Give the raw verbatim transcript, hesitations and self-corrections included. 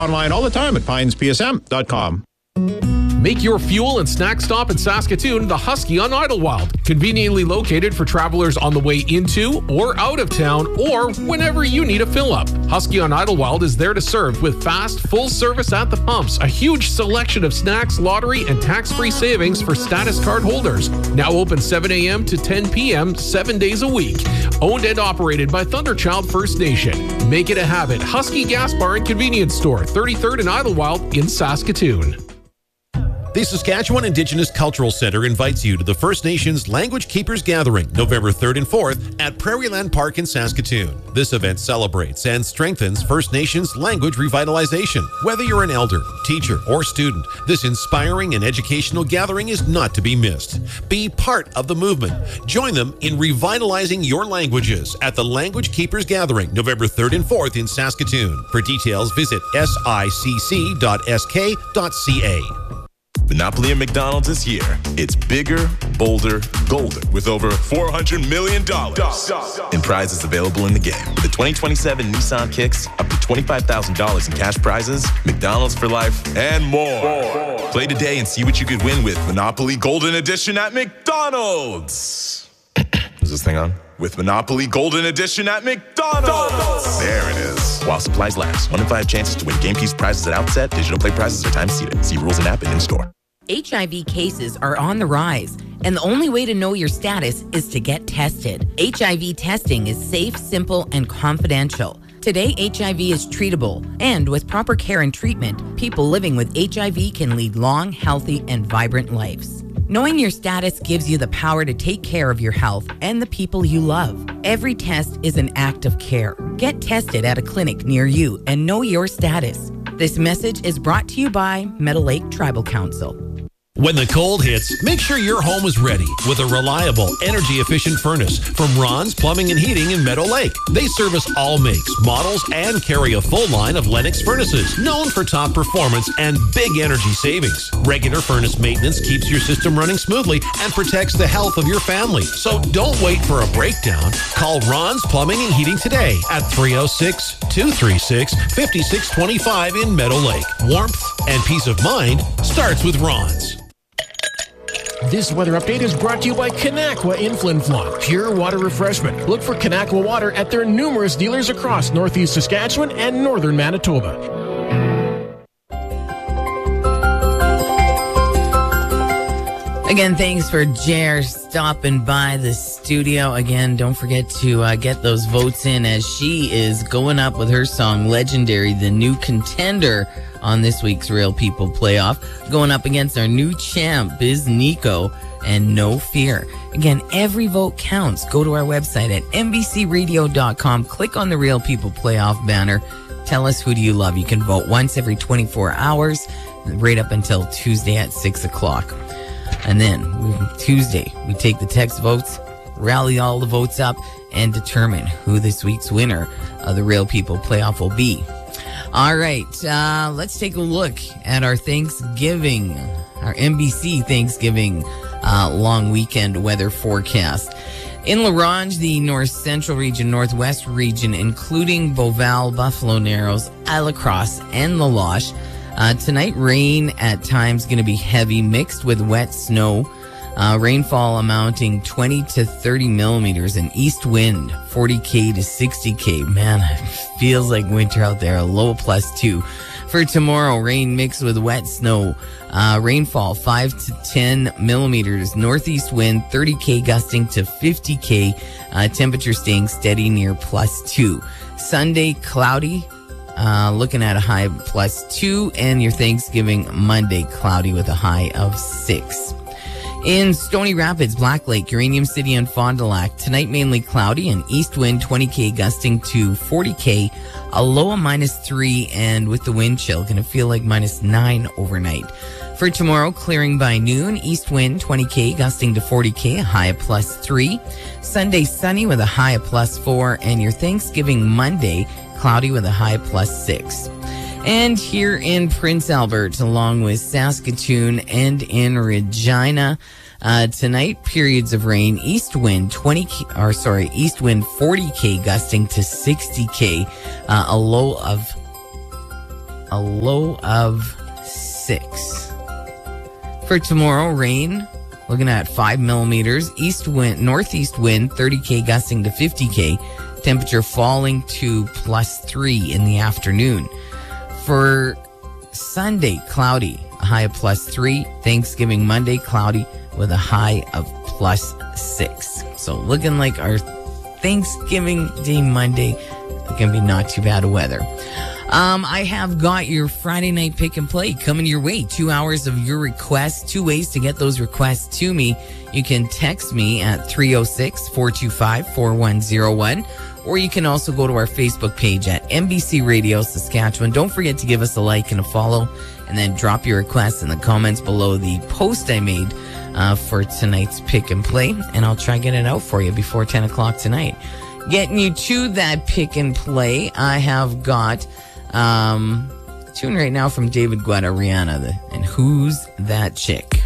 Online all the time at pines p s m dot com. Make your fuel and snack stop in Saskatoon the Husky on Idlewild. Conveniently located for travelers on the way into or out of town or whenever you need a fill-up. Husky on Idlewild is there to serve with fast, full service at the pumps, a huge selection of snacks, lottery, and tax-free savings for status card holders. Now open seven a m to ten p m seven days a week. Owned and operated by Thunderchild First Nation. Make it a habit. Husky Gas Bar and Convenience Store, thirty-third and Idlewild in Saskatoon. The Saskatchewan Indigenous Cultural Centre invites you to the First Nations Language Keepers Gathering, November third and fourth at Prairieland Park in Saskatoon. This event celebrates and strengthens First Nations language revitalization. Whether you're an elder, teacher, or student, this inspiring and educational gathering is not to be missed. Be part of the movement. Join them in revitalizing your languages at the Language Keepers Gathering, November third and fourth in Saskatoon. For details, visit s i c c dot s k dot c a. Monopoly at McDonald's is here. It's bigger, bolder, golden, with over four hundred million dollars in prizes available in the game. With the twenty twenty-seven Nissan Kicks, up to twenty-five thousand dollars in cash prizes, McDonald's for life, and more. Play today and see what you could win with Monopoly Golden Edition at McDonald's. Is this thing on? With Monopoly Golden Edition at McDonald's. There it is. While supplies last. One in five chances to win game piece prizes at outset. Digital play prizes are time seated. See rules and app and in-store. H I V cases are on the rise, and the only way to know your status is to get tested. H I V testing is safe, simple, and confidential. Today, H I V is treatable, and with proper care and treatment, people living with H I V can lead long, healthy, and vibrant lives. Knowing your status gives you the power to take care of your health and the people you love. Every test is an act of care. Get tested at a clinic near you and know your status. This message is brought to you by Meadow Lake Tribal Council. When the cold hits, make sure your home is ready with a reliable, energy-efficient furnace from Ron's Plumbing and Heating in Meadow Lake. They service all makes, models, and carry a full line of Lennox furnaces, known for top performance and big energy savings. Regular furnace maintenance keeps your system running smoothly and protects the health of your family. So don't wait for a breakdown. Call Ron's Plumbing and Heating today at three oh six, two three six, five six two five in Meadow Lake. Warmth and peace of mind starts with Ron's. This weather update is brought to you by Kanakwa in Flin Flon. Pure water refreshment. Look for Kanakwa water at their numerous dealers across northeast Saskatchewan and northern Manitoba. Again, thanks for Jer stopping by the studio. Again, don't forget to uh, get those votes in as she is going up with her song Legendary, the new contender on this week's Real People Playoff, going up against our new champ, Biz Nico, and No Fear. Again, every vote counts. Go to our website at n b c radio dot com. Click on the Real People Playoff banner. Tell us who do you love. You can vote once every twenty-four hours, right up until Tuesday at six o'clock. And then Tuesday, we take the text votes, rally all the votes up, and determine who this week's winner of the Real People Playoff will be. All right, uh, let's take a look at our Thanksgiving, our N B C Thanksgiving uh, long weekend weather forecast. In La Ronge, the north central region, northwest region, including Beauval, Buffalo Narrows, Isla Crosse, and La Loche, uh, tonight rain at times going to be heavy, mixed with wet snow. Uh, rainfall amounting twenty to thirty millimeters, and east wind forty k to sixty k. Man, it feels like winter out there. A low plus two. For tomorrow, rain mixed with wet snow. Uh, rainfall five to ten millimeters. Northeast wind thirty k gusting to fifty k. Uh, temperature staying steady near plus two. Sunday, cloudy. Uh, looking at a high of plus two. And your Thanksgiving Monday, cloudy with a high of six. In Stony Rapids, Black Lake, Uranium City, and Fond du Lac, tonight mainly cloudy and east wind twenty k gusting to forty k, a low of minus three, and with the wind chill, going to feel like minus nine overnight. For tomorrow, clearing by noon, east wind twenty k gusting to forty k, a high of plus three. Sunday, sunny with a high of plus four, and your Thanksgiving Monday, cloudy with a high of plus six. And here in Prince Albert, along with Saskatoon and in Regina, uh, tonight, periods of rain, east wind twenty k, or sorry, east wind forty k gusting to sixty k, uh, a low of a low of six. For tomorrow, rain, looking at five millimeters. East wind, northeast wind, thirty K gusting to fifty K. Temperature falling to plus three in the afternoon. For Sunday, cloudy, a high of plus three. Thanksgiving Monday, cloudy with a high of plus six. So looking like our Thanksgiving Day Monday, going to be not too bad of weather. Um, I have got your Friday night pick and play coming your way. Two hours of your requests. Two ways to get those requests to me. You can text me at three oh six, four two five, four one oh one. Or you can also go to our Facebook page at N B C Radio Saskatchewan. Don't forget to give us a like and a follow. And then drop your requests in the comments below the post I made uh, for tonight's pick and play. And I'll try to get it out for you before ten o'clock tonight. Getting you to that pick and play, I have got um, a tune right now from David Guetta, Rihanna, the, and Who's That Chick?